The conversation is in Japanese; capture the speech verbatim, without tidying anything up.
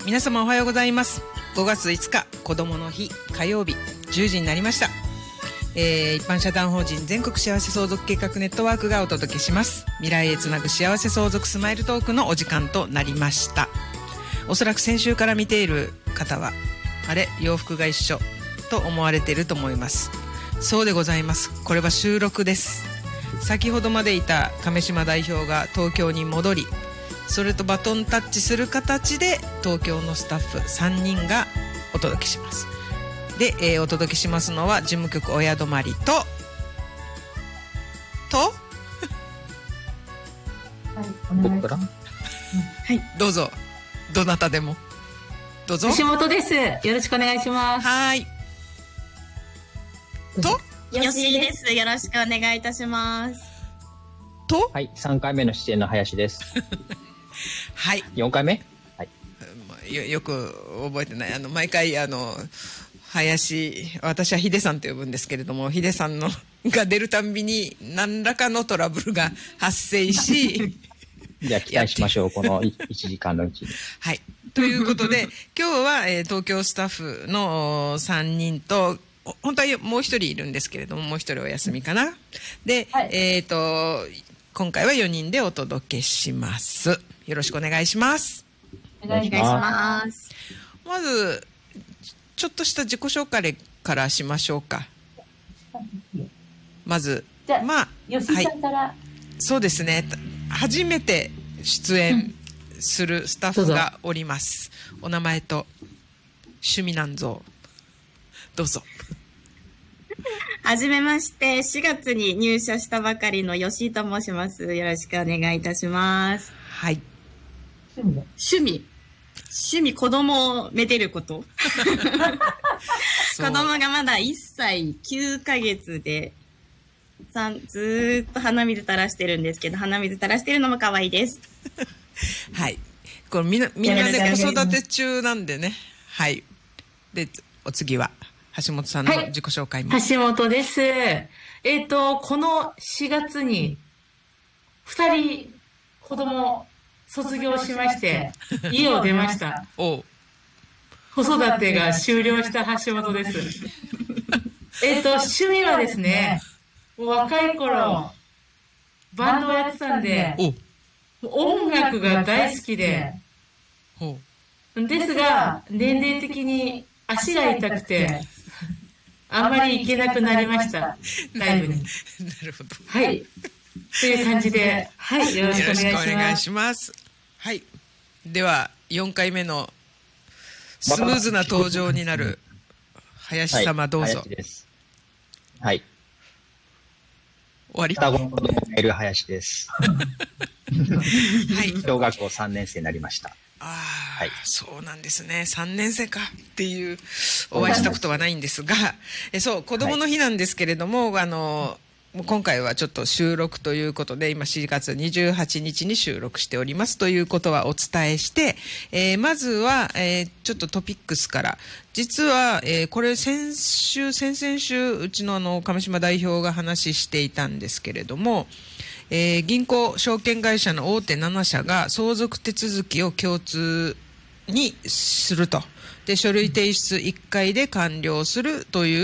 皆様おはようございます。ごがついつか子どもの日火曜日じゅうじになりました。えー、一般社団法人全国幸せ相続計画ネットワークがお届けします。未来へつなぐ幸せ相続スマイルトークのお時間となりました。おそらく先週から見ている方はあれ洋服が一緒と思われていると思います。そうでございます。これは収録です。先ほどまでいた亀島代表が東京に戻り、それとバトンタッチする形で東京のスタッフさんにんがお届けします。で、えー、お届けしますのは事務局親泊りととはい、僕から、はい、 どうぞ。どなたでもどうぞ。 橋本です。よろしくお願いします。 はい。と吉井です。よろしくお願いいたします。 とはい、さんかいめの出演の林です。 はい。 よんかいめ、はい、 よ, よく覚えてない。あの毎回あの林、私はヒデさんと呼ぶんですけれども、ヒデさんのが出るたんびに何らかのトラブルが発生しじゃあ期待しましょう、このいちじかんのうちに。 はい。ということで今日は、えー、東京スタッフのさんにんと、本当はもう一人いるんですけれども、もう一人お休みかな。で、はい、えっと今回はよにんでお届けします。よろしくお願いします。 お願いします。 まずちょっとした自己紹介からしましょうか。まず、 じゃあ、 まあ、 吉井さんから、はい、 そうですね。初めて出演するスタッフがおります。うん、お名前と趣味なんぞどうぞ。 はじめまして、しがつに入社したばかりの吉井と申します。よろしくお願いいたします。 はい。 趣味。趣味、子供をめでること。子供がまだいっさいきゅうかげつで、さんずーっと鼻水垂らしてるんですけど、鼻水垂らしてるのも可愛いです。 はい。これみんな、みんなで子育て中なんでね。はい。で、お次は橋本さんの自己紹介も。 はい、橋本です。えっと、このしがつにふたり子供卒業しまして、家を出ました。 お子育てが終了した橋本です。えっと、趣味はですね、若い頃、バンドをやってたんで、音楽が大好きで、ですが、年齢的に足が痛くて、あんまり行けなくなりました、ライブに。 なるほど。 はい。という感じで、はい、よろしくお願いします。よろしくお願いします。 はい。では、よんかいめのスムーズな登場になる林様、どうぞ。 林です。はい。 終わり。 双子の子供がいる林です。はい。小学校さんねん生になりました。 ああ、はい、そうなんですね。さんねん生かっていうお会いしたことはないんですが、えそう子供の日なんですけれども、はい、あの今回はちょっと収録ということで、今しがつにじゅうはちにちに収録しておりますということはお伝えして、えー、まずは、えー、ちょっとトピックスから。実は、えー、これ先週先々週うちのあの亀島代表が話していたんですけれども、えー、銀行証券会社の大手ななしゃが相続手続きを共通にすると。で書類提出いっかいで完了するという